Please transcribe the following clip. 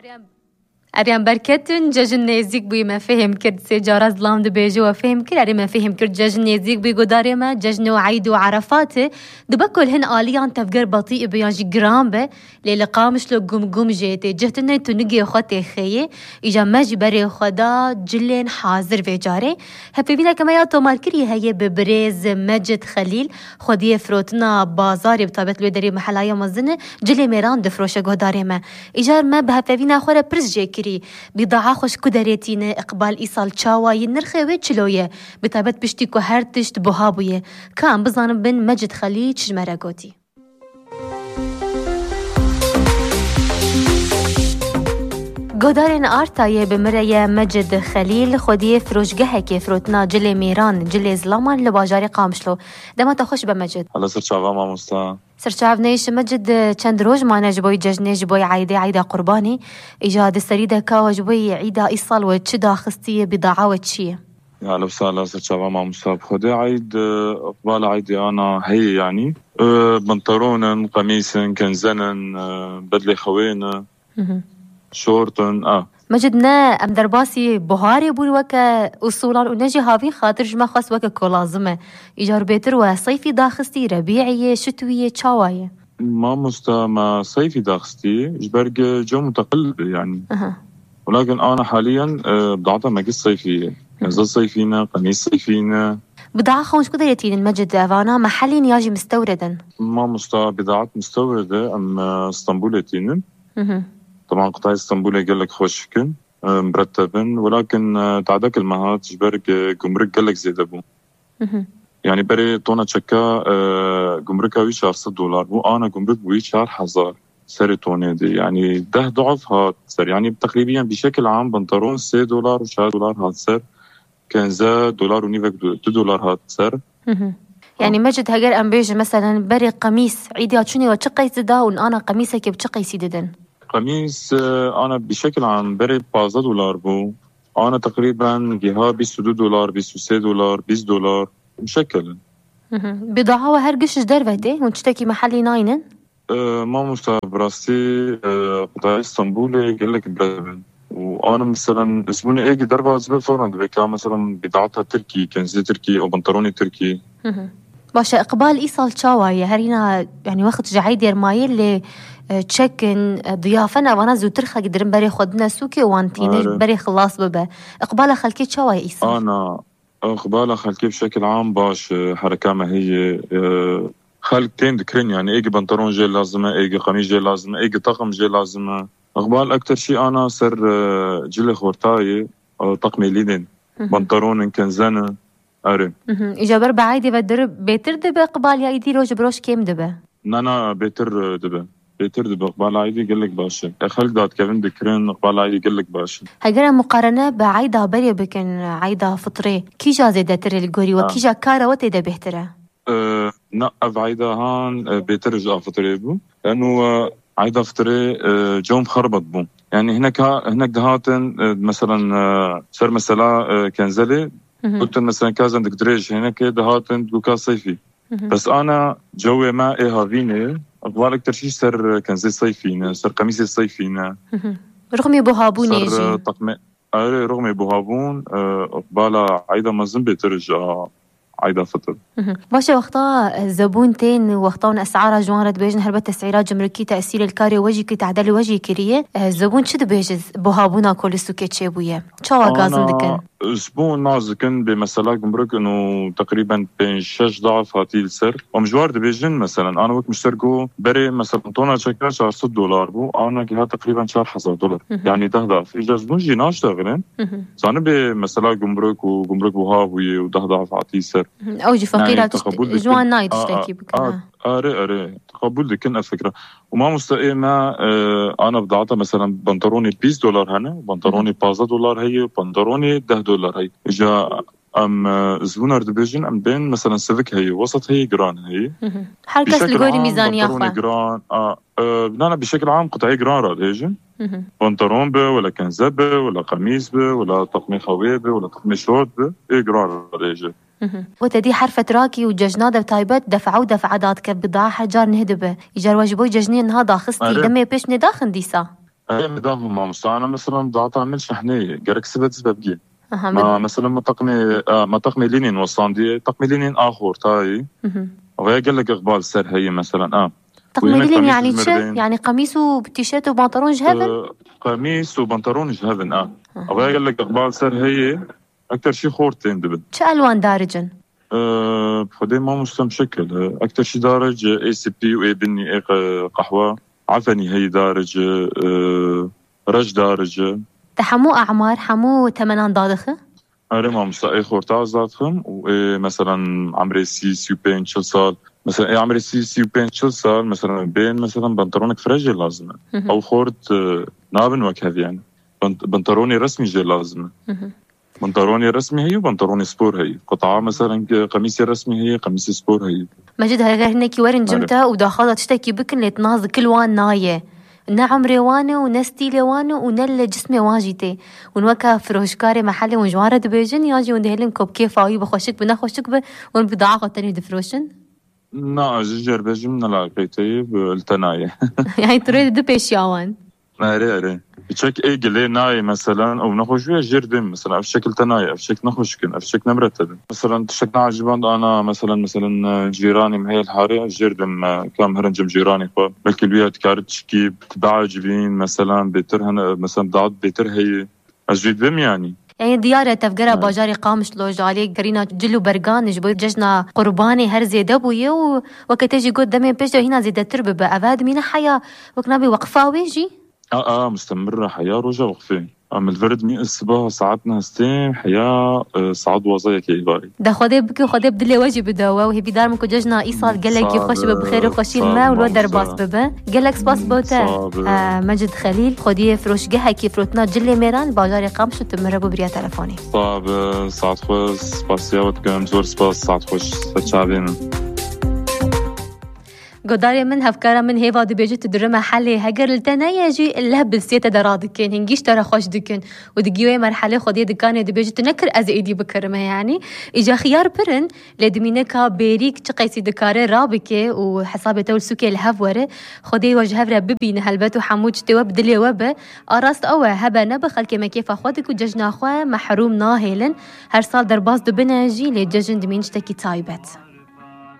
اريان بركتن جاجن نزيك بوي ما فهم كرد سجارة ظلام دبيجو وفهم كل اري ما فهم كرد جاجن نزيك بوي قداري ما جاجن وعيد وعرفاته دبكل هن آليان تفقر بطيء بيانجي جرامبه للقامش لو قم جيتي جهتنا تنقي اخواتي خيه اجا ماجي بري خدا جلين حاضر في جاري هفبينا كما ياتو مالكري هي ببريز مجد خليل خديه فروتنا بازاري بطابت لو دري محلايا مزنه جلي ميران دفروشه قداري ما اجار ما بهفبينا خورا برز جيكري بضاعة خوش كدريتين إقبال إيصال تشاواي نرخي ويتشلوية بطابت بشتيكو هرتشت بوهابوية كان بزانم بن مجد خليل چجمرا قوتي قدارين آرتاية بمرية مجد خليل خودية فروشگه که فروتنا جلي ميران جلي زلامان لباجاري قامشلو دما تخوش بمجد هلا سرچاوا ما مستا سرچاو نيش مجد چند روز ما نجبوي ججنه جبوي عيدة قرباني إجاد السريدة كاو جبوي عيدة إيصال وتشدا خستية بضاعة وتشية هلا وسهلا سرچاوا ما مستا بخدي عيد قبال عيدي أنا هي يعني بنطلون قميص كنزن بدلي خوين شورتن مجدنا ام درباسي بهاري بول وكا اصولان ونجي هافين خاطر جما خاص وكا كولازمه ايجار بيتر وصيفي داخستي ربيعيه شتويه تشاوايه ما مستا ما صيفي داخستي جبرق جو متقلب يعني ولكن انا حاليا بضاعتها ما قص صيفيه نزل صيفينا قميص صيفينا بضاعة خونش قدرتين المجد افانا محلين ياجي مستوردا ما مستا بضاعة مستورده ام اسطنبولتين طبعا قطاع اسطنبول قال لك خوش كن مرتبن ولكن تعدك المهات جبرك جمرك قال لك زيد ابو يعني بري تونا تشكا جمركها ويش $400 بو انا جمرك ويش 1000 سري توني دي يعني 10 ضعف هات سر يعني تقريبا بشكل عام بنطلون $6 و$6 هات سر كان زاد دولار ونيفك $2 هات سر يعني مجد هجر ام بيجي مثلا بري قميص عيدي هاتشوني وتشقي زدا وانا قميصك بتشقي سيددن قميص أنا بشكل عام بري $15 بو أنا تقريبا جهة $22 $23 مشكل بضاعة وهرقش درفتي ونشتكي محلي ناينن ما مستوعب راسي قطاع اسطنبولي قال لك برابن وأنا مثلا زبوني إيجي دربة زبون فورا دبكا مثلا بضاعتها تركي كنزي تركي أو بنطلوني تركي باشا إقبال إيصال تشاوايا هرينا يعني وقت جعيد يرمايل اللي تشكن ضيافنا وانا زو ترخى قدرن بري خدنا سوكي وانتيني بري خلاص ببا إقبال خلكي تشاوايا إيصال أنا إقبال خلكي بشكل عام باش حركة ما هي خلقتين ذكرين يعني إيجي بنطلون جي لازمة إيجي قميص جي لازمة إيجي طقم جي لازمة إقبال أكتر شيء أنا سر جلي خورتاي طقمي ليدين بنطلون كنزانة أري إجابر بعيدي بدر بيتر دبا إقبال يا إيدي روج بروش كيم دبا نانا بيتر دبا بيتر دبا قبال عيدي قال لك باشا خلق دات كيفن ذكرين قبال عيدي قال لك باشا هجرا مقارنة بعيدة بري بكن عيدة فطري كي جا زيدا تري الجوري وكي جا كارا وتيدا بيهترا نقف عيدة هان بيتر جا فطري بو لأنه عيدة فطري جو مخربط بو يعني هناك دهاتن مثلا سر مثلا كنزلي قلت مثلا كازن دك دريج هناك دهاتن دوكا صيفي بس أنا جوي ما هافيني أقبال أكتر شيء سر كان زي صيفينا سر قميص صيفينا رغم بوهابون يجي سر طقم رغم بوهابون أقبال عيدا مازن بترجع عيدا فطر باشا وقتا زبونتين وقتاون أسعار جوان رد بيجن هربت تسعيرات جمركي تأثير الكاري وجي كي تعدل وجي كريه زبون شد بيجز بوهابونا كل سوكي تشيبويا شو غازن دكن زبون نازكن بمثلا جمرك انه تقريبا بين 6 ضعف هاتي السر ومجوار دبيجن مثلا انا وقت مشتركو بري مثلا طونا شكل $400 بو انا كي تقريبا $1000 يعني 10 ضعف اجا زبون جي ناشتغلن زاني بمثلا جمرك وجمرك بوهاوي و10 ضعف هاتي السر اوجي فقيرات جوان نايد تشتكي بكنا اري تقبل دكن الفكره وما مستقيمه انا بضاعتها مثلا بنطلوني $20 هنا بنطلوني $15 هي بنطلوني $10 هي اجا ام زبونر دبيجن ام بين مثلا سيفيك هي وسط هي جران هي حركه سلغوري ميزانيه اخوان جران انا بشكل عام قطعي جران راديجن بنطلون به ولا كنزبه ولا قميص به ولا طقمي خويبه ولا طقمي شورت به اي جران راديجن وتدي حرفة راكي وججنادة وتايبت دفعوا دفعات كبضاعة حجار نهدبه يجار واجبوي ججنين هذا خستي دمي بيش نداخن ديسا اي مداهم ما مستعنا مثلا دا تعملش حناية جرك سبت سببجي اها ما مثلا ما تقمي لينين وصاندي تقمي لينين اخر تاي وهي قال لك اقبال سر هي مثلا تقميلين يعني يعني قميص وتيشيرت وبنطلون جهبن قميص وبنطلون جهبن وهي قال لك اقبال سر هي اكثر شيء خورتين دبن شو الوان دارجن بخدي ما مشكل اكثر شيء دارج اي سي بي واي بني اي قهوه عفني هي دارج رج دارج تحمو اعمار حمو ثمنان دادخه ما مستقي خورتا زادخم ومثلا عمري سي بين شل صال مثلا عمري سي بين شل صال مثلا بين مثلا بنطلونك فرجي لازم او خورت نابن وكهذ يعني بنطلوني رسمي جي لازم بنطلوني رسمي هي وبنطلوني سبور هي قطعة مثلا قميصي رسمي هي قميصي سبور هي مجد هناك ورن جمتا وداخلة تشتكي بكن لتناز كل وان نايه نعم روانه ونستيلي وانه ونل جسمي واجيتي ونوكا فروشكاري محلي ونجوارة دبيجن ياجي وندهلن كوب كيف عوي بخوشك بنخوشك ونبضاعة قطني دفروشن نا جيجر بيجي من العقيتي بالتناية يعني تريد دبيش ياوان اري بشكل ايه قلي ناي مثلا او نخوش فيها جردم مثلا بشكل تناي بشكل نخوشكن بشكل نمرتب مثلا تشكنا عجبان انا مثلا جيراني مهي الحاري جردم كام هرنجم جيراني بلكي البيات كارت تشكي بتباع جبين مثلا بيترهن مثلا ضاد بيتر هي اجيد بم يعني ديارة تفقرة باجاري قامش لو جالي قرينا جلو برقان جبو ججنا قرباني هر زيدا بويا وكتجي قد دمي بيجو هنا زيدا تربة بأفاد مين حياة وكنابي وقفة ويجي مستمرة حياة رجع وقفين من الفرد مين الصباح ساعتنا هستين حياة صعد وظايا كيباري ده خدي بكي خدي بدلي واجي بدوا وهي بدار منكو ججنا إيصال قالك يخش بخير وخشي الماء والودر باص ببا قالك سباس بوتا مجد خليل خدي فروش جهة كي فروتنا جلي ميران باجاري قامش وتمربو بريا تلفوني صعب ساعت خوش سباسيا وتكم زور سباس ساعت خوش فتشابين قداري من هفكارا من هيفا دي بيجي تدرما حالي هجر التنايا جي اللهب السيطة درادكين هنجيش ترى خوش دكين ودقيوه مرحلة خدية دكاني دي بيجي تنكر از ايدي بكرمه يعني اجا خيار برن لدمينكا بيريك تقيسي دكاري رابكي وحسابي تول سوكي الهف وره خدية وجه هفرا ببين هلبت وحموج تواب دلي وبا اراست اوه هبا نبخل كما كيف اخواتك وججنا اخوة محروم ناهيلن هر سال درباز دبنا جي لججن دمينش تكي تايبت